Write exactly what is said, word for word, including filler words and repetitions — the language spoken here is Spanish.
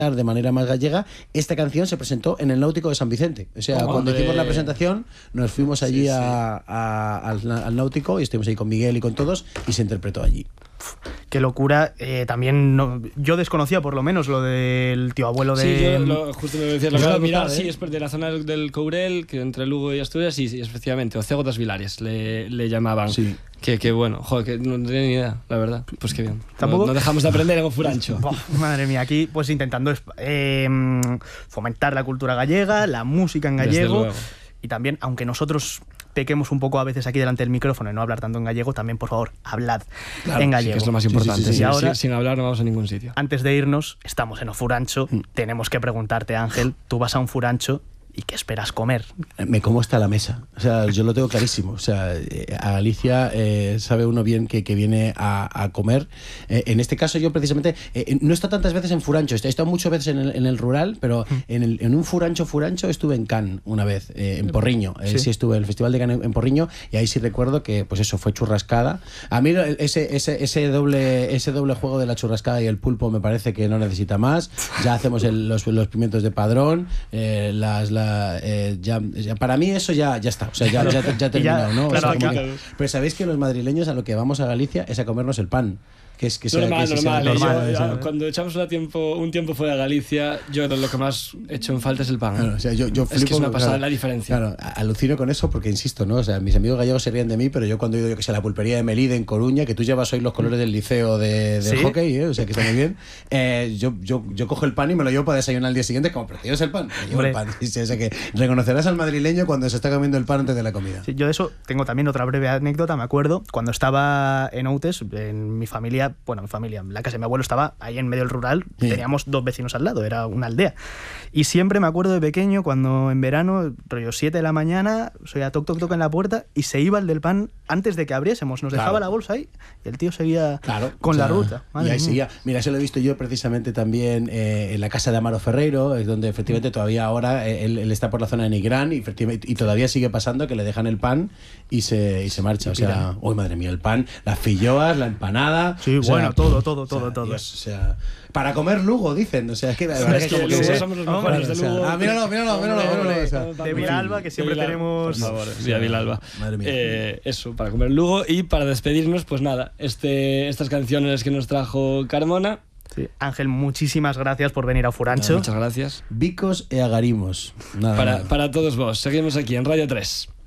de manera más gallega, esta canción se presentó en el Náutico de San Vicente. O sea, oh, cuando hombre. hicimos la presentación, nos fuimos allí sí, sí. A, a, al, al Náutico y estuvimos ahí con Miguel y con todos y se interpretó allí. Qué locura. Eh, también no, yo desconocía por lo menos lo del tío abuelo de... Sí, yo lo, justo me decías, lo Yo acabo de lo mirar, notaba, ¿eh? sí, es de la zona del Courel, que entre Lugo y Asturias, sí, sí, efectivamente, o Cego das Vilares le, le llamaban. Sí. Que, que bueno, joder, que no tenía ni idea, la verdad. Pues qué bien. ¿Tampoco? No, no dejamos de aprender en Ofurancho. Boh, madre mía, aquí pues intentando eh, fomentar la cultura gallega, la música en Desde gallego. luego. Y también, aunque nosotros pequemos un poco a veces aquí delante del micrófono y no hablar tanto en gallego, también, por favor, hablad Claro, en sí, gallego. que es lo más Sí, sí, importante. sí, sí. Sí, Y ahora- sin, sin hablar no vamos a ningún sitio. Antes de irnos, estamos en Ofurancho, tenemos que preguntarte, Ángel, tú vas a un furancho y ¿qué esperas comer? Me como hasta la mesa. O sea, yo lo tengo clarísimo. O sea, eh, a Galicia eh, sabe uno bien que, que viene a, a comer. Eh, en este caso, yo precisamente eh, no he estado tantas veces en furancho. He estado muchas veces en el, en el rural, pero en, el, en un furancho furancho estuve en Cannes una vez, eh, en Porriño. Eh, Sí. sí. estuve en el Festival de Cannes en Porriño y ahí sí recuerdo que, pues eso, fue churrascada. A mí ese, ese, ese, doble, ese doble juego de la churrascada y el pulpo me parece que no necesita más. Ya hacemos el, los, los pimientos de padrón, eh, las... La, eh, ya, ya, para mí eso ya, ya está, o sea, ya, ya, ya ha terminado, ¿no? O claro, sea, como acá- que- pero sabéis que los madrileños a lo que vamos a Galicia es a comernos el pan. Que es que sea, Normal, que sea normal. normal, Yo, o sea, yo, cuando echamos una tiempo, un tiempo fuera de Galicia, yo lo que más echo en falta es el pan. Claro, o sea, yo, yo es que flipo, es una pasada claro, la diferencia. Claro, alucino con eso porque insisto, ¿no? O sea, mis amigos gallegos se ríen de mí, pero yo cuando he ido, yo que sé, a la pulpería de Melide en Coruña, que tú llevas hoy los colores del liceo de, del ¿Sí? hockey, ¿eh? O sea, que está muy bien. Eh, yo, yo, yo cojo el pan y me lo llevo para desayunar al día siguiente, como, pero ¿tienes el pan? Me llevo Hombre. el pan. Sí, sí, o sea, que reconocerás al madrileño cuando se está comiendo el pan antes de la comida. Sí, yo de eso tengo también otra breve anécdota. Me acuerdo cuando estaba en Outes, en mi familia, bueno, mi familia, la casa de mi abuelo estaba ahí en medio del rural, Sí. teníamos dos vecinos al lado, era una aldea. Y siempre me acuerdo de pequeño cuando en verano, rollo siete de la mañana, soy a toc toc toc en la puerta y se iba el del pan antes de que abriésemos, nos Claro. dejaba la bolsa ahí y el tío seguía Claro, con o sea, la ruta. Y Madre ahí mía. seguía. Mira, eso lo he visto yo precisamente también eh, en la casa de Amaro Ferreiro, es donde efectivamente todavía ahora eh, él, él está por la zona de Nigrán y, efectivamente- y todavía sigue pasando que le dejan el pan y se, y se marcha. O sea, uy, madre mía, el pan, las filloas, la empanada. Sí, o sea, bueno, todo, todo, o sea, todo, todo. Dios, o sea, para comer Lugo, dicen. O sea, es que, la Es verdad que que como Lugo que- somos los Hombre, mejores o de sea, Lugo. ah, míralo, míralo, míralo, Hombre, míralo, o sea, hombre, de Vilalba, que siempre Vilalba, tenemos- Por favor, Sí, Vía Vilalba. madre mía. Eh, eso, para comer Lugo. Y para despedirnos, pues nada, este, estas canciones que nos trajo Carmona. Sí. Ángel, muchísimas gracias por venir a Furancho. Muchas gracias. Bicos e agarimos. Nada, Para, nada. para todos vos, seguimos aquí en Radio tres.